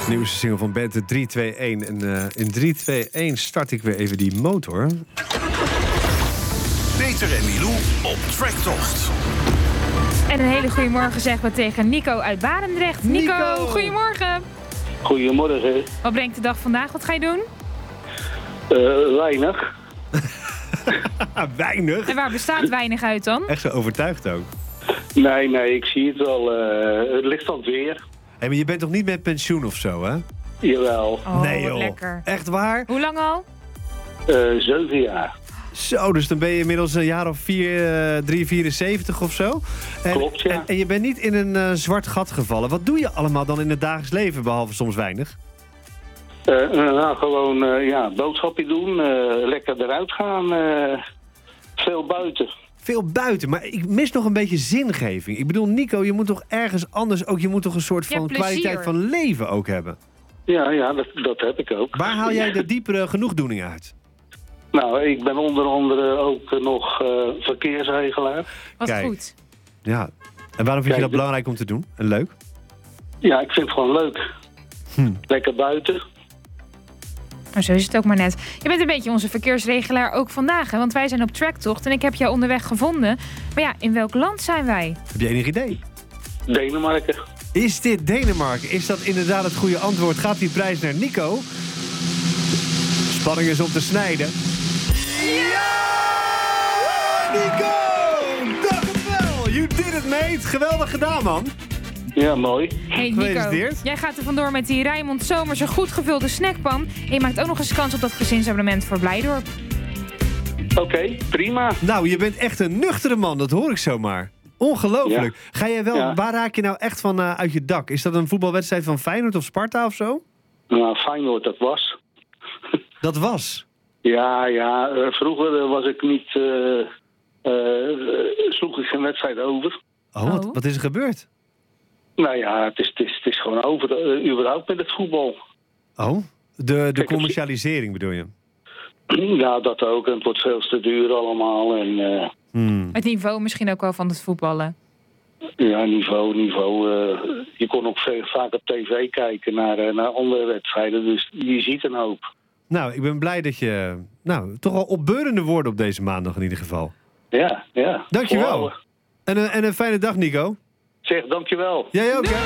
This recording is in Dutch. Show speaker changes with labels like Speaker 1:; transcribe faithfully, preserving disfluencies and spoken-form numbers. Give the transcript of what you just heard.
Speaker 1: Nieuwste single van Bente, drie twee een. En uh, in drie twee een start ik weer even die motor.
Speaker 2: Peter en Milou op Tracktocht.
Speaker 3: En een hele goede morgen zeggen we tegen Nico uit Barendrecht. Nico,
Speaker 1: Nico.
Speaker 3: goedemorgen.
Speaker 4: Goedemorgen.
Speaker 3: Wat brengt de dag vandaag? Wat ga je doen?
Speaker 4: Uh, weinig.
Speaker 1: Weinig?
Speaker 3: En waar bestaat weinig uit dan?
Speaker 1: Echt zo overtuigd ook.
Speaker 4: Nee, nee, ik zie het wel. Uh, het ligt aan het weer.
Speaker 1: Hey, maar je bent toch niet met pensioen of zo, hè?
Speaker 4: Jawel.
Speaker 3: Oh,
Speaker 1: nee,
Speaker 3: wat
Speaker 1: joh.
Speaker 3: lekker.
Speaker 1: Echt waar?
Speaker 3: Hoe lang al?
Speaker 4: Uh, zeven jaar.
Speaker 1: Zo, dus dan ben je inmiddels een jaar of vier, uh, drie, vierenzeventig of zo. En,
Speaker 4: Klopt, ja.
Speaker 1: En, en je bent niet in een uh, zwart gat gevallen. Wat doe je allemaal dan in het dagelijks leven, behalve soms weinig?
Speaker 4: Uh, nou, gewoon uh, ja, boodschapje doen. Uh, lekker eruit gaan. Uh, veel buiten.
Speaker 1: Veel buiten, maar ik mis nog een beetje zingeving. Ik bedoel, Nico, je moet toch ergens anders ook... je moet toch een soort
Speaker 3: Ja,
Speaker 1: van
Speaker 3: plezier.
Speaker 1: kwaliteit van leven ook hebben?
Speaker 4: Ja, ja dat, dat heb ik ook.
Speaker 1: Waar haal jij de diepere genoegdoening uit?
Speaker 4: Nou, ik ben onder andere ook uh, nog uh, verkeersregelaar.
Speaker 3: Wat
Speaker 1: Kijk.
Speaker 3: goed.
Speaker 1: Ja. En waarom vind je
Speaker 4: Kijk,
Speaker 1: dat
Speaker 4: de-
Speaker 1: belangrijk om te doen? En leuk?
Speaker 4: Ja, ik vind het gewoon leuk.
Speaker 1: Hm.
Speaker 4: Lekker buiten.
Speaker 3: Nou, zo is het ook maar net. Je bent een beetje onze verkeersregelaar ook vandaag, hè? Want wij zijn op tracktocht en ik heb jou onderweg gevonden. Maar ja, in welk land zijn wij?
Speaker 1: Heb je enig idee?
Speaker 4: Denemarken.
Speaker 1: Is dit Denemarken? Is dat inderdaad het goede antwoord? Gaat die prijs naar Nico? Spanning is om te snijden. Ja! Nico! Dacht het wel! You did it, mate! Geweldig gedaan, man!
Speaker 4: Ja, mooi.
Speaker 3: Hey Nico,
Speaker 1: Gefeliciteerd.
Speaker 3: jij gaat er vandoor met die Rijnmond Zomers een goed gevulde snackpan. En je maakt ook nog eens kans op dat gezinsabonnement voor Blijdorp.
Speaker 4: Oké, okay, prima.
Speaker 1: Nou, je bent echt een nuchtere man, dat hoor ik zomaar. Ongelooflijk. Ga jij wel,
Speaker 4: Ja.
Speaker 1: waar raak je nou echt van uh, uit je dak? Is dat een voetbalwedstrijd van Feyenoord of Sparta of zo?
Speaker 4: Nou, Feyenoord, dat was.
Speaker 1: Dat was.
Speaker 4: Ja, ja. Uh, vroeger uh, was ik niet... Uh, uh, sloeg ik geen wedstrijd over.
Speaker 1: Oh, wat,
Speaker 3: Oh.
Speaker 1: wat is er gebeurd?
Speaker 4: Nou ja, het is, het is, het is gewoon over. Uh, überhaupt met het voetbal.
Speaker 1: Oh, de, de
Speaker 4: Kijk,
Speaker 1: commercialisering bedoel je?
Speaker 4: Ja, dat ook. En het wordt veel te duur allemaal. En uh,
Speaker 1: Hmm.
Speaker 3: Het niveau misschien ook wel van het voetballen.
Speaker 4: ja, niveau, niveau. Uh, je kon ook veel, vaak op tv kijken naar, uh, naar andere wedstrijden. Dus je ziet een hoop.
Speaker 1: Nou, ik ben blij dat je... Nou, toch wel opbeurende woorden op deze maandag in ieder geval.
Speaker 4: Ja, ja.
Speaker 1: Dankjewel.
Speaker 4: Volhouden.
Speaker 1: En een, en een fijne dag, Nico.
Speaker 4: Zeg, dankjewel.
Speaker 1: Jij ook, hè?